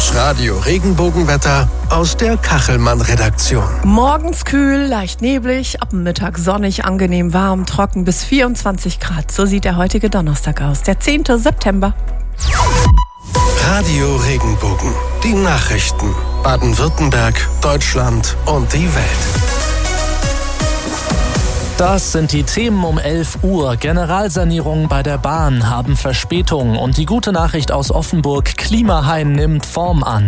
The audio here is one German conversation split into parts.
Das Radio-Regenbogenwetter aus der Kachelmann-Redaktion. Morgens kühl, leicht neblig, ab dem Mittag sonnig, angenehm warm, trocken bis 24 Grad. So sieht der heutige Donnerstag aus, der 10. September. Radio-Regenbogen. Die Nachrichten. Baden-Württemberg, Deutschland und die Welt. Das sind die Themen um 11 Uhr. Generalsanierungen bei der Bahn haben Verspätung. Und die gute Nachricht aus Offenburg: Klimahain nimmt Form an.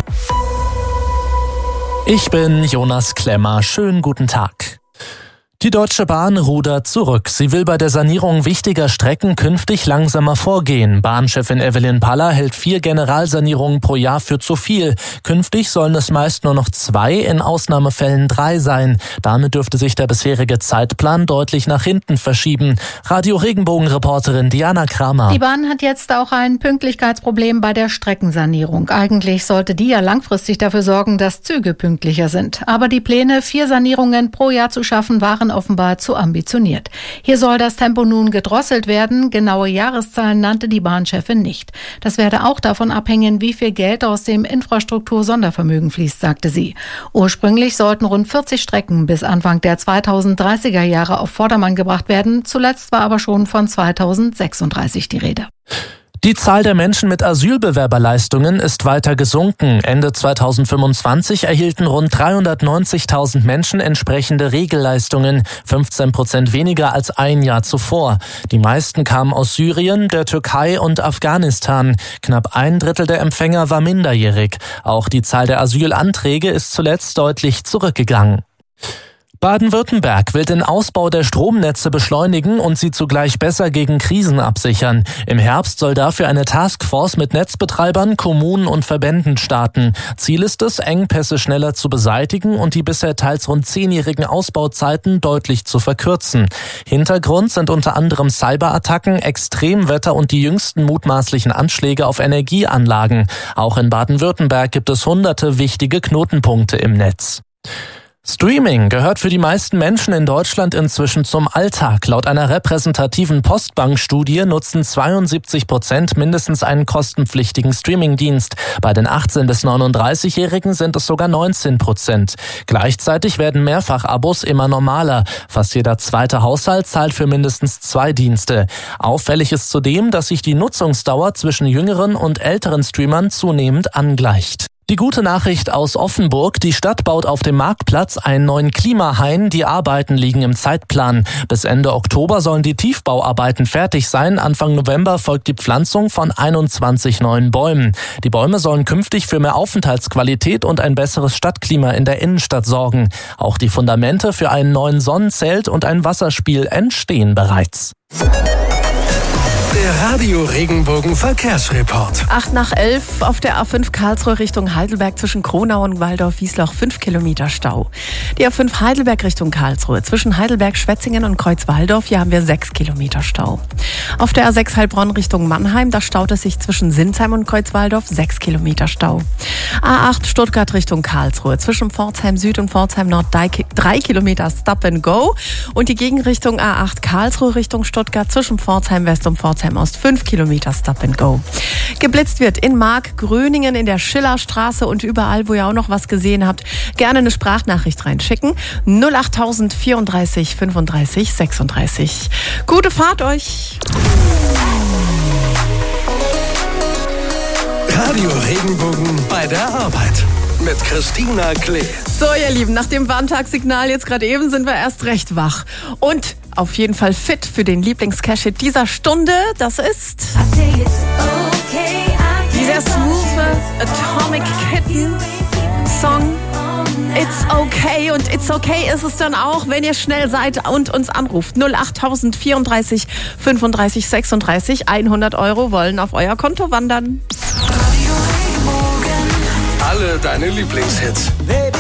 Ich bin Jonas Klemmer. Schönen guten Tag. Die Deutsche Bahn rudert zurück. Sie will bei der Sanierung wichtiger Strecken künftig langsamer vorgehen. Bahnchefin Evelyn Paller hält 4 Generalsanierungen pro Jahr für zu viel. Künftig sollen es meist nur noch 2, in Ausnahmefällen 3 sein. Damit dürfte sich der bisherige Zeitplan deutlich nach hinten verschieben. Radio-Regenbogen-Reporterin Diana Kramer. Die Bahn hat jetzt auch ein Pünktlichkeitsproblem bei der Streckensanierung. Eigentlich sollte die ja langfristig dafür sorgen, dass Züge pünktlicher sind. Aber die Pläne, 4 Sanierungen pro Jahr zu schaffen, waren offenbar zu ambitioniert. Hier soll das Tempo nun gedrosselt werden. Genaue Jahreszahlen nannte die Bahnchefin nicht. Das werde auch davon abhängen, wie viel Geld aus dem Infrastruktur-Sondervermögen fließt, sagte sie. Ursprünglich sollten rund 40 Strecken bis Anfang der 2030er Jahre auf Vordermann gebracht werden. Zuletzt war aber schon von 2036 die Rede. Die Zahl der Menschen mit Asylbewerberleistungen ist weiter gesunken. Ende 2025 erhielten rund 390.000 Menschen entsprechende Regelleistungen, 15% weniger als ein Jahr zuvor. Die meisten kamen aus Syrien, der Türkei und Afghanistan. Knapp 1/3 der Empfänger war minderjährig. Auch die Zahl der Asylanträge ist zuletzt deutlich zurückgegangen. Baden-Württemberg will den Ausbau der Stromnetze beschleunigen und sie zugleich besser gegen Krisen absichern. Im Herbst soll dafür eine Taskforce mit Netzbetreibern, Kommunen und Verbänden starten. Ziel ist es, Engpässe schneller zu beseitigen und die bisher teils rund 10-jährigen Ausbauzeiten deutlich zu verkürzen. Hintergrund sind unter anderem Cyberattacken, Extremwetter und die jüngsten mutmaßlichen Anschläge auf Energieanlagen. Auch in Baden-Württemberg gibt es hunderte wichtige Knotenpunkte im Netz. Streaming gehört für die meisten Menschen in Deutschland inzwischen zum Alltag. Laut einer repräsentativen Postbank-Studie nutzen 72% mindestens einen kostenpflichtigen Streamingdienst. Bei den 18- bis 39-Jährigen sind es sogar 19%. Gleichzeitig werden Mehrfachabos immer normaler. Fast jeder zweite Haushalt zahlt für mindestens 2 Dienste. Auffällig ist zudem, dass sich die Nutzungsdauer zwischen jüngeren und älteren Streamern zunehmend angleicht. Die gute Nachricht aus Offenburg: Die Stadt baut auf dem Marktplatz einen neuen Klimahain. Die Arbeiten liegen im Zeitplan. Bis Ende Oktober sollen die Tiefbauarbeiten fertig sein. Anfang November folgt die Pflanzung von 21 neuen Bäumen. Die Bäume sollen künftig für mehr Aufenthaltsqualität und ein besseres Stadtklima in der Innenstadt sorgen. Auch die Fundamente für einen neuen Sonnenzelt und ein Wasserspiel entstehen bereits. Der Radio-Regenbogen-Verkehrsreport. 8:11 auf der A5 Karlsruhe Richtung Heidelberg zwischen Kronau und Waldorf-Wiesloch 5 Kilometer Stau. Die A5 Heidelberg Richtung Karlsruhe zwischen Heidelberg, Schwetzingen und Kreuzwaldorf, hier haben wir 6 Kilometer Stau. Auf der A6 Heilbronn Richtung Mannheim, da staut es sich zwischen Sinsheim und Kreuzwaldorf 6 Kilometer Stau. A8 Stuttgart Richtung Karlsruhe zwischen Pforzheim Süd und Pforzheim Nord 3 Kilometer Stop and Go. Und die Gegenrichtung A8 Karlsruhe Richtung Stuttgart zwischen Pforzheim West und Pforzheim Ost 5 Kilometer Stop and Go. Geblitzt wird in Mark, Gröningen, in der Schillerstraße und überall, wo ihr auch noch was gesehen habt, gerne eine Sprachnachricht reinschicken. 08000 34 35 36. Gute Fahrt euch! Radio Regenbogen bei der Arbeit mit Christina Klee. So, ihr Lieben, nach dem Warntagssignal jetzt gerade eben sind wir erst recht wach. Und auf jeden Fall fit für den Lieblings-Cash-Hit dieser Stunde. Das ist dieser smooth Atomic Kitten Song. It's okay. Und it's okay ist es dann auch, wenn ihr schnell seid und uns anruft. 08000 34 35 36. 100 € wollen auf euer Konto wandern. Alle deine Lieblingshits.